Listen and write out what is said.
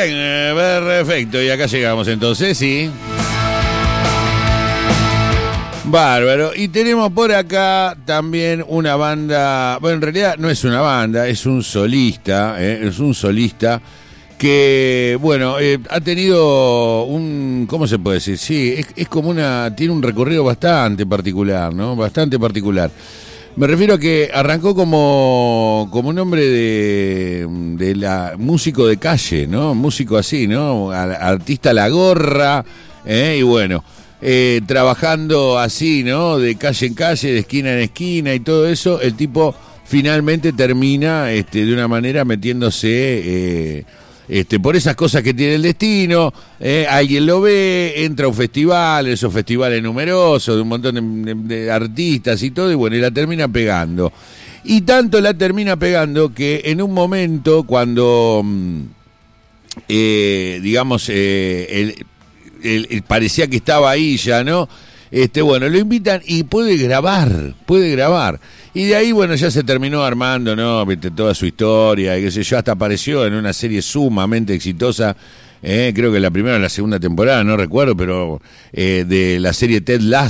Bien, perfecto. Y acá llegamos entonces, sí. Bárbaro. Y tenemos por acá también una banda. Bueno, en realidad no es una banda, es un solista. Es un solista que, bueno, ha tenido un. ¿Cómo se puede decir? Sí, es como una. Tiene un recorrido bastante particular, ¿no? Bastante particular. Me refiero a que arrancó como un hombre de la músico de calle, ¿no? Músico así, ¿no? Artista a la gorra, y bueno, trabajando así, ¿no? De calle en calle, de esquina en esquina y todo eso, el tipo finalmente termina de una manera metiéndose por esas cosas que tiene el destino, alguien lo ve, entra a un festival, esos festivales numerosos, de un montón de artistas y todo, y bueno, y la termina pegando. Y tanto la termina pegando que en un momento cuando, digamos, él parecía que estaba ahí ya, ¿no? Bueno, lo invitan y puede grabar. Y de ahí, bueno, ya se terminó armando, ¿no? Viste, toda su historia, y qué sé yo, hasta apareció en una serie sumamente exitosa, creo que la primera o la segunda temporada, no recuerdo, pero de la serie Ted Lasso.